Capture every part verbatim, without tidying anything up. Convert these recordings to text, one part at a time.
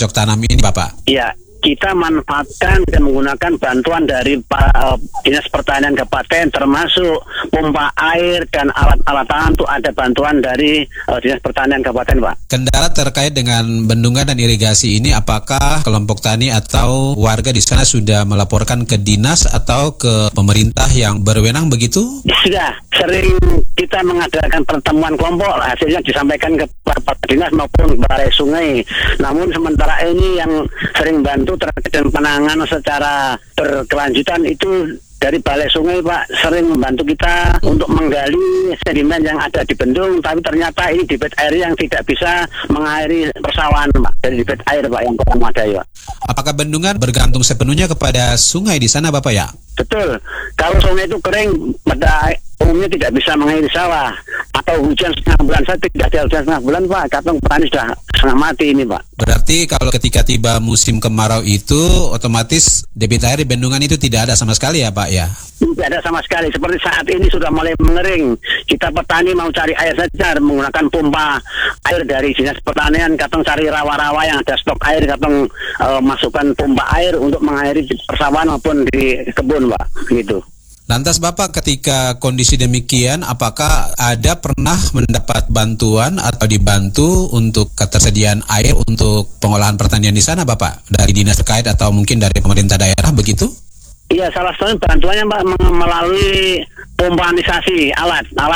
bercocok tanam ini, Bapak? Iya. Kita manfaatkan dan menggunakan bantuan dari uh, Dinas Pertanian Kabupaten, termasuk pompa air dan alat-alat tangan itu ada bantuan dari uh, Dinas Pertanian Kabupaten, Pak. Kendala terkait dengan bendungan dan irigasi ini, apakah kelompok tani atau warga di sana sudah melaporkan ke dinas atau ke pemerintah yang berwenang begitu? Sudah, sering kita mengadakan pertemuan kelompok, hasilnya disampaikan ke Bapak Dinas maupun Balai Sungai. Namun sementara ini yang sering bantu terkait dengan penanganan secara berkelanjutan itu dari Balai Sungai, Pak, sering membantu kita untuk menggali sedimen yang ada di bendung, tapi ternyata ini debit air yang tidak bisa mengairi persawahan, Pak, dari debit air, Pak, yang kurang memadai, Pak. Apakah bendungan bergantung sepenuhnya kepada sungai di sana, Bapak, ya? Betul. Kalau sungai itu kering, pada umumnya tidak bisa mengairi sawah. Atau hujan setengah bulan, saya tidak ada hujan setengah bulan, Pak. Kantong petani sudah setengah mati ini, Pak. Berarti kalau ketika tiba musim kemarau itu, otomatis debit air di bendungan itu tidak ada sama sekali ya, Pak, ya? Tidak ada sama sekali. Seperti saat ini sudah mulai mengering. Kita petani mau cari air saja menggunakan pompa air dari Dinas Pertanian. Katong cari rawa-rawa yang ada stok air, katong uh, masukkan pompa air untuk mengairi persawahan maupun di kebun, Pak. Gitu. Lantas Bapak, ketika kondisi demikian, apakah ada pernah mendapat bantuan atau dibantu untuk ketersediaan air untuk pengolahan pertanian di sana, Bapak? Dari dinas terkait atau mungkin dari pemerintah daerah, begitu? Iya, salah satu bantuannya, Pak, melalui pompanisasi alat, alat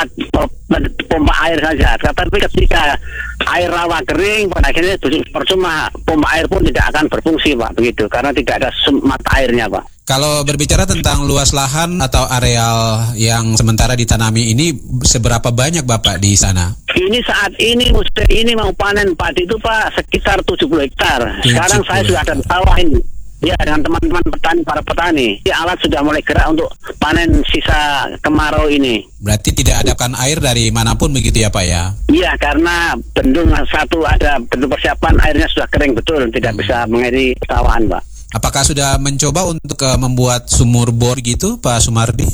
pompa air saja. Tetapi ketika air rawa kering, pada akhirnya percuma, pompa air pun tidak akan berfungsi, Pak, begitu, karena tidak ada mata airnya, Pak. Kalau berbicara tentang luas lahan atau areal yang sementara ditanami ini, seberapa banyak Bapak di sana? Ini saat ini, musim ini mau panen padi itu, Pak, sekitar tujuh puluh hektar. Sekarang saya sudah ada sawah ini. Ya, dengan teman-teman petani, para petani. Ya, alat sudah mulai gerak untuk panen sisa kemarau ini. Berarti tidak ada kan air dari manapun begitu ya, Pak, ya? Iya, karena bendung satu ada bendung persiapan, airnya sudah kering betul, tidak hmm. bisa mengairi sawahan, Pak. Apakah sudah mencoba untuk uh, membuat sumur bor gitu, Pak Sumardi?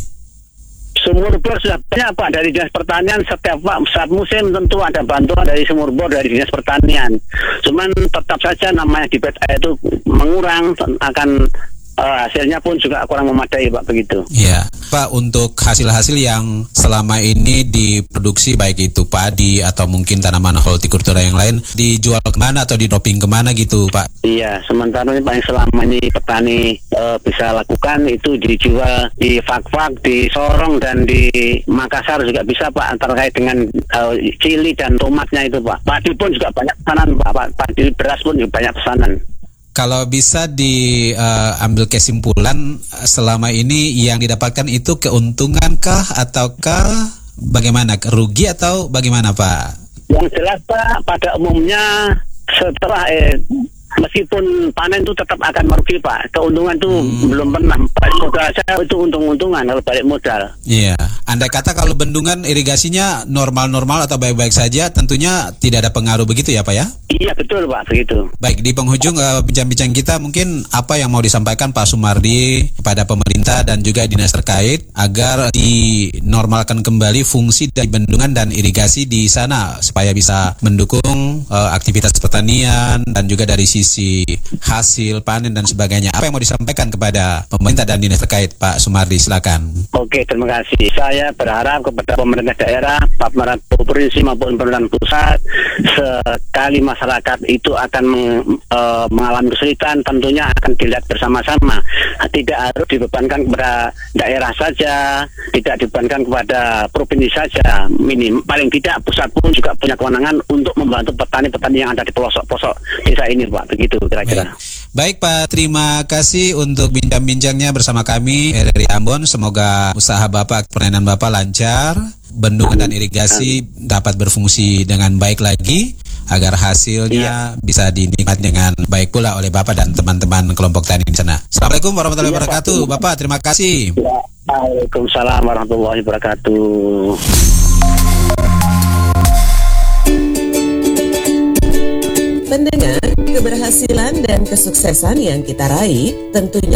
Sumur bor sudah banyak, Pak, dari Dinas Pertanian. Setiap Pak, saat musim tentu ada bantuan dari sumur bor dari Dinas Pertanian. Cuman tetap saja namanya debit air itu mengurang, akan uh, hasilnya pun juga kurang memadai, Pak, begitu. Iya, Pak, untuk hasil-hasil yang selama ini diproduksi, baik itu padi atau mungkin tanaman hortikultura yang lain, dijual kemana atau di-dropping kemana gitu, Pak? Iya, sementara ini paling selama ini petani uh, bisa lakukan itu dijual di Fak-Fak, di Sorong, dan di Makassar juga bisa, Pak, terkait dengan uh, cili dan tomatnya itu, Pak. Padi pun juga banyak pesanan, Pak. Padi beras pun juga banyak pesanan. Kalau bisa diambil uh, kesimpulan, selama ini yang didapatkan itu keuntungankah ataukah bagaimana, rugi atau bagaimana, Pak? Yang jelas, Pak, pada umumnya setelah eh, meskipun panen itu tetap akan merugi, Pak. Keuntungan itu hmm. belum pernah. Balik modal saya itu untung-untungan kalau balik modal. Iya. Andai kata kalau bendungan irigasinya normal-normal atau baik-baik saja, tentunya tidak ada pengaruh begitu ya, Pak, ya? Iya, betul, Pak, begitu. Baik, di penghujung uh, bincang-bincang kita, mungkin apa yang mau disampaikan Pak Sumardi kepada pemerintah dan juga dinas terkait agar dinormalkan kembali fungsi dari bendungan dan irigasi di sana supaya bisa mendukung uh, aktivitas pertanian dan juga dari sisi hasil panen dan sebagainya. Apa yang mau disampaikan kepada pemerintah dan dinas terkait, Pak Sumardi? Silakan. Oke, terima kasih. Saya berharap kepada pemerintah daerah, pemerintah provinsi maupun pemerintah pusat, sekali masyarakat itu akan meng, e, mengalami kesulitan, tentunya akan dilihat bersama-sama. Tidak harus dibebankan kepada daerah saja, tidak dibebankan kepada provinsi saja. Minim, paling tidak pusat pun juga punya kewenangan untuk membantu petani-petani yang ada di pelosok-pelosok desa ini, Pak. Begitu kira-kira. Baik, Pak, terima kasih untuk bincang-bincangnya bersama kami dari Ambon. Semoga usaha Bapak, pertanian Bapak lancar, bendungan dan irigasi dapat berfungsi dengan baik lagi, agar hasilnya iya. bisa dinikmati dengan baik pula oleh Bapak dan teman-teman kelompok tani di sana. Assalamualaikum warahmatullahi iya, wabarakatuh, Pak. Bapak, terima kasih. Ya, Waalaikumsalam warahmatullahi wabarakatuh. Pendengar, keberhasilan dan kesuksesan yang kita raih tentunya